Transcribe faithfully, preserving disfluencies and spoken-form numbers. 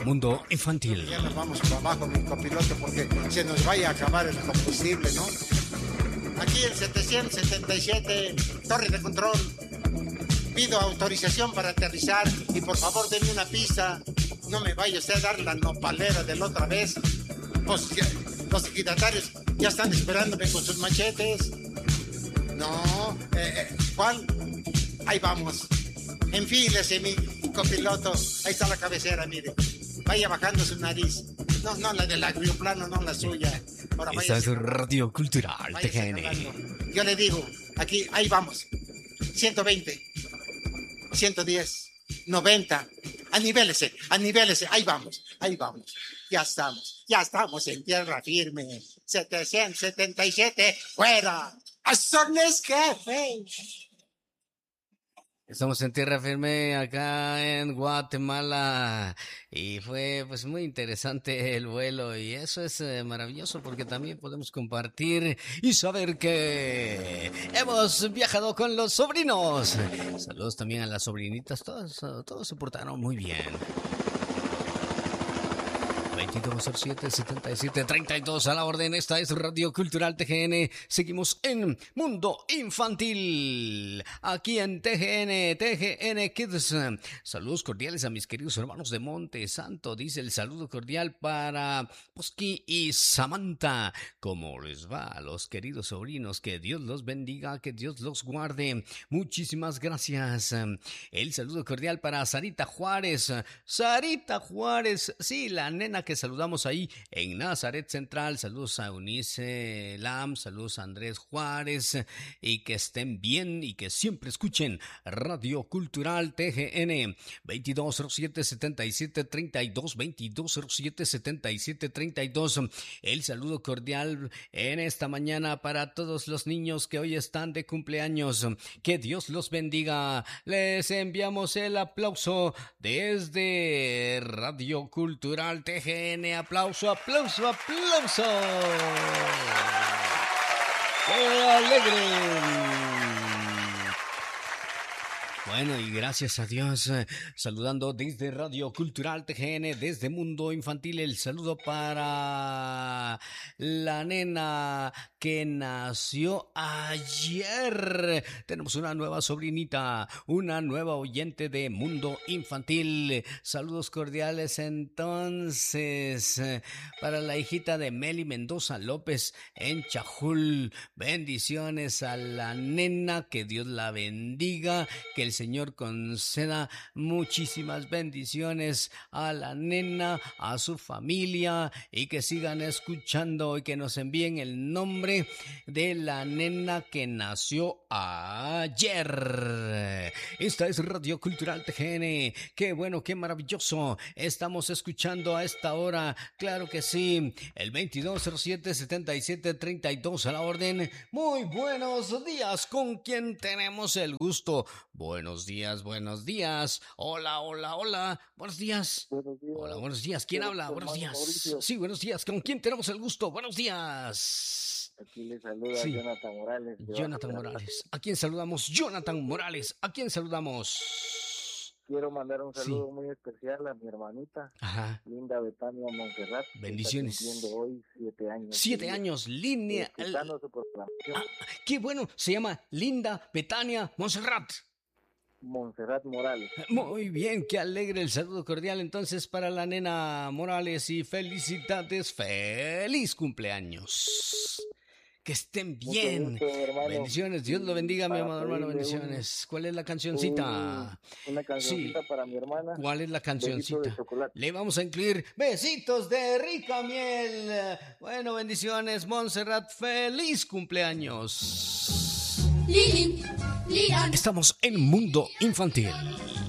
Mundo Infantil. Ya nos vamos para abajo, mi copiloto, porque se nos vaya a acabar el combustible, ¿no? Aquí el setecientos setenta y siete, torre de control. Pido autorización para aterrizar y por favor denme una pista. No me vaya usted a dar la nopalera de la otra vez. Pues ya, los equidatarios ya están esperándome con sus machetes. No, eh, eh, ¿cuál? Ahí vamos. Enfílese, mi copiloto. Ahí está la cabecera, mire. Vaya bajando su nariz. No, no, la del agroplano, no la suya. Ahora Esta es Radio Cultural T G N. Yo le digo, aquí, ahí vamos. ciento veinte, ciento diez, noventa. Anívelese, anívelese. Ahí vamos, ahí vamos. Ya estamos, ya estamos en tierra firme. setecientos setenta y siete, fuera. ¡Azones, jefe! Estamos en tierra firme acá en Guatemala y fue pues muy interesante el vuelo y eso es eh, maravilloso porque también podemos compartir y saber que hemos viajado con los sobrinos. Saludos también a las sobrinitas, todos, todos se portaron muy bien. veintidós cero siete setenta y siete treinta y dos a la orden. Esta es Radio Cultural T G N. Seguimos en Mundo Infantil aquí en T G N, T G N Kids. Saludos cordiales a mis queridos hermanos de Monte Santo. Dice el saludo cordial para Posky y Samantha. ¿Cómo les va a los queridos sobrinos? Que Dios los bendiga, que Dios los guarde. Muchísimas gracias. El saludo cordial para Sarita Juárez. Sarita Juárez, sí, la nena que saludamos ahí en Nazaret Central. Saludos a Eunice Lam, saludos a Andrés Juárez y que estén bien y que siempre escuchen Radio Cultural T G N. Veintidós cero siete setenta y siete treinta y dos, veintidós cero siete setenta y siete treinta y dos. El saludo cordial en esta mañana para todos los niños que hoy están de cumpleaños. Que Dios los bendiga. Les enviamos el aplauso desde Radio Cultural T G N. Aplauso, aplauso, aplauso. ¡Qué alegre! Bueno, y gracias a Dios, eh, saludando desde Radio Cultural T G N, desde Mundo Infantil, el saludo para la nena que nació ayer. Tenemos una nueva sobrinita, una nueva oyente de Mundo Infantil. Saludos cordiales entonces eh, para la hijita de Meli Mendoza López en Chajul. Bendiciones a la nena, que Dios la bendiga, que el Señor conceda muchísimas bendiciones a la nena, a su familia y que sigan escuchando y que nos envíen el nombre de la nena que nació ayer. Esta es Radio Cultural T G N. Qué bueno, qué maravilloso. Estamos escuchando a esta hora, claro que sí, el veintidós cero siete setenta y siete treinta y dos a la orden. Muy buenos días, ¿con quién tenemos el gusto? Buenos días, buenos días. Hola, hola, hola. Buenos días. Buenos días. Hola, buenos días. ¿Quién habla? Buenos días. Mauricio. Sí, buenos días. ¿Con quién tenemos el gusto? Buenos días. Aquí le saluda Sí. Jonathan Morales. de Jonathan Baja Morales. ¿A quién saludamos? Jonathan Morales. ¿A quién saludamos? Quiero mandar un Sí. saludo muy especial a mi hermanita, Ajá. Linda Betania Montserrat. que Bendiciones. Está cumpliendo hoy siete años. Siete Y años. Línea. escuchando su programación. Ah, qué bueno. Se llama Linda Betania Montserrat. Montserrat Morales. Muy bien, qué alegre el saludo cordial entonces para la nena Morales y felicidades, feliz cumpleaños. Que estén bien. Mucho gusto, hermano. Bendiciones, Dios lo bendiga, mi Para amado hermano, pedirle un- bendiciones. ¿Cuál es la cancioncita? un- una cancioncita Sí. para mi hermana. ¿Cuál es la Besito de cancioncita? chocolate. Le vamos a incluir besitos de rica miel. Bueno, bendiciones, Montserrat, feliz cumpleaños. Lili, Liran, Estamos en Mundo Infantil.